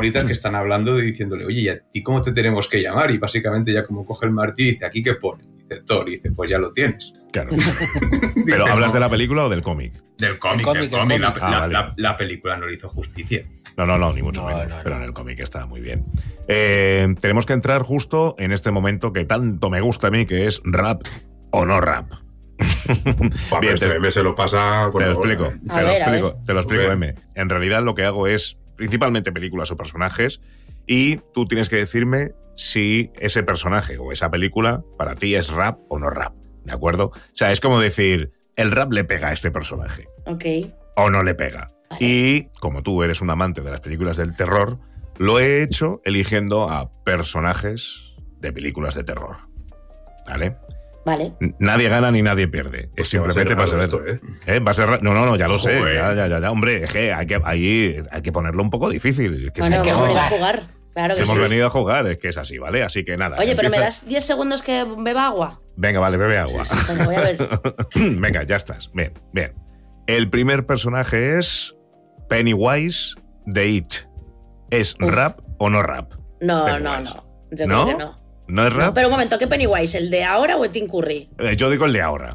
favoritas que están hablando y diciéndole, oye, ¿y a ti cómo te tenemos que llamar? Y básicamente ya como coge el martillo y dice, ¿aquí qué pone? Dice Thor, y dice, pues ya lo tienes. Claro. ¿Pero hablas de la película o del cómic? Del cómic. La película no le hizo justicia. No, ni mucho menos. Pero en el cómic está muy bien. Tenemos que entrar justo en este momento que tanto me gusta a mí, que es rap o no rap. Bien, este M se lo pasa... Te lo explico, M. En realidad lo que hago es principalmente películas o personajes y tú tienes que decirme si ese personaje o esa película para ti es rap o no rap, ¿de acuerdo? O sea, es como decir, el rap le pega a este personaje. Ok. O no le pega. Vale. Y como tú eres un amante de las películas del terror, lo he hecho eligiendo a personajes de películas de terror. ¿Vale? Vale. Nadie gana ni nadie pierde. Es simplemente para saber. Va a ser No, ya lo sé. Ya. Hombre, es que hay que ponerlo un poco difícil. Es que bueno, hemos venido a jugar. Claro que hemos venido a jugar, es que es así, ¿vale? Así que nada. Oye, pero ¿me das 10 segundos que beba agua? Venga, vale, bebe agua. Sí. Venga, voy a ver. Venga, ya estás. Bien. El primer personaje es Pennywise de It. ¿Es rap o no rap? No. Yo creo que no. ¿No es rap? No, pero un momento, ¿qué Pennywise? ¿El de ahora o el Tim Curry? Yo digo el de ahora.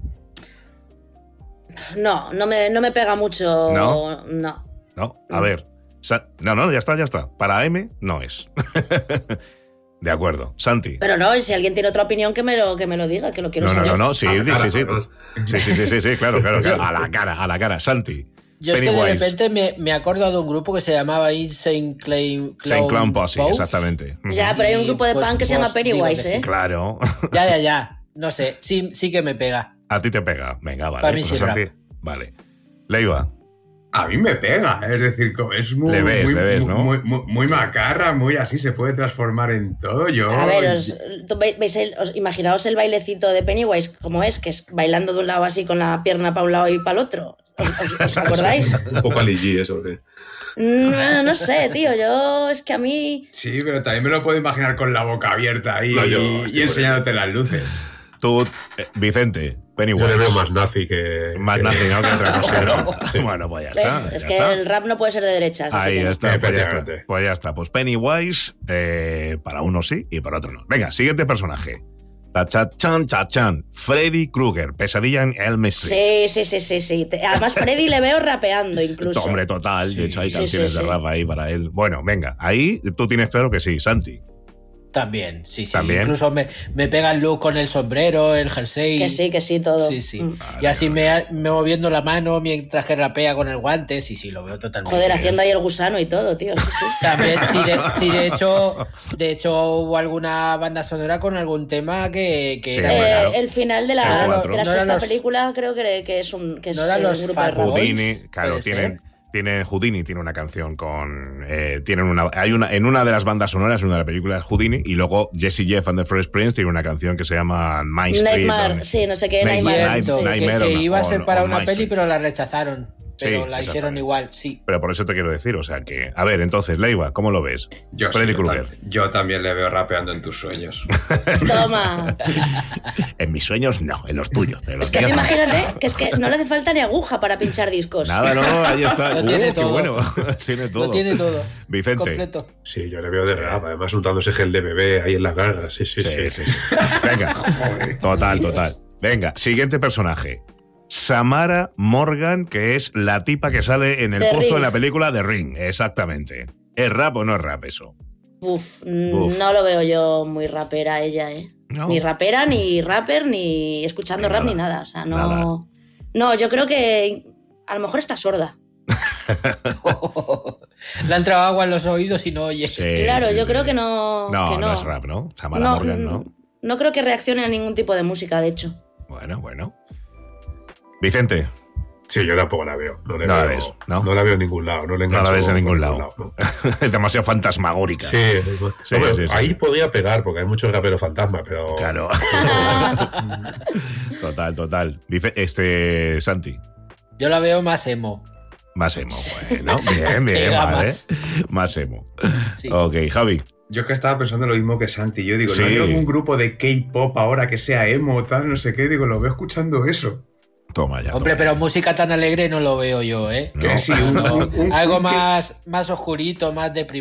No me pega mucho. No, a ver. No, ya está. Para M no es. De acuerdo. Santi. Pero no, si alguien tiene otra opinión que me lo diga, que lo quiero saber. No, sí, claro. A la cara. Santi. Yo Pennywise. Es que de repente me acuerdo de un grupo que se llamaba Insane Clown Posse, exactamente. Ya, pero hay un grupo de punk que se llama Pennywise, ¿eh? Claro. Ya. No sé, sí que me pega. A ti te pega. Venga, vale. Para mí sí, Santi. Vale. Leiva. A mí me pega, es decir, es muy, le ves, ¿no? muy macarra, muy así, se puede transformar en todo. A ver, imaginaos el bailecito de Pennywise, como es, que es bailando de un lado así con la pierna para un lado y para el otro. ¿Os acordáis? Un poco Ali G eso, ¿qué? No sé, tío, es que a mí... Sí, pero también me lo puedo imaginar con la boca abierta ahí y enseñándote las luces. Tú, Vicente, Pennywise. Yo le veo más nazi que... Más nazi, ¿no? Que otra cosa, ¿no? Sí. Bueno, pues ya está. Es que el rap no puede ser de derechas. Ahí está, Efectivamente. pues ya está. Pues Pennywise, para uno sí y para otro no. Venga, siguiente personaje. Tachachan. Freddy Krueger, Pesadilla en Elm Street. Sí. Además, Freddy le veo rapeando incluso. Hombre, total. Sí, de hecho, hay canciones de rap ahí para él. Bueno, venga, ahí tú tienes claro que sí, Santi. También, sí. ¿También? Incluso me pega el look con el sombrero, el jersey. Que sí, todo. Sí. Vale, y así me moviendo la mano mientras que rapea con el guante. Sí, lo veo totalmente. Joder, haciendo ahí el gusano y todo, tío. Sí. También, sí, de hecho hubo alguna banda sonora con algún tema que era... claro. El final de la sexta película creo que es un grupo de rap. Houdini, claro, Houdini tiene una canción con... en una de las bandas sonoras, en una de las películas, Houdini, y luego Jesse Jeff and the Fresh Prince tiene una canción que se llama My Street. Nightmare, no sé qué, Nightmare. Que iba a ser para una peli, pero la rechazaron. Pero la hicieron igual, sí. Pero por eso te quiero decir, o sea que... A ver, entonces, Leiva, ¿cómo lo ves? Freddy Krueger. Yo también le veo rapeando en tus sueños. Toma. En mis sueños no, en los tuyos. Es que imagínate que es que no le hace falta ni aguja para pinchar discos. Nada, no, ahí está. Lo tiene todo. Qué bueno. Tiene todo. Lo tiene todo. Vicente. Completo. Sí, yo le veo de rap, además untándose gel de bebé ahí en las garras. Sí. Venga, total. Venga, siguiente personaje. Samara Morgan, que es la tipa que sale en el pozo de la película The Ring. Exactamente. ¿Es rap o no es rap eso? No lo veo yo muy rapera ella, ¿eh? No. Ni rapera, ni rapper, ni escuchando rap, ni nada. O sea, no... Nada. No, yo creo que a lo mejor está sorda. Le ha entrado agua en los oídos y no oye. Claro, yo creo que no... No es rap, ¿no? Samara Morgan, ¿no? No creo que reaccione a ningún tipo de música, de hecho. Bueno. Vicente. Sí, yo tampoco la veo. No la ves, ¿no? No la veo en ningún lado. No la ves en ningún lado. No. Es demasiado fantasmagórica. Sí. Ahí podría pegar, porque hay muchos raperos fantasmas, pero... Claro. Total. Santi. Yo la veo más emo. Más emo, bueno. Bien, vale. Más emo. Sí. Ok, Javi. Yo es que estaba pensando lo mismo que Santi. Yo digo, Sí. ¿no hay algún grupo de K-pop ahora que sea emo o tal? No sé qué. Digo, lo veo escuchando eso. Toma ya. Hombre, pero música tan alegre no lo veo yo, ¿eh? Que sí, Algo más oscurito, más deprimente.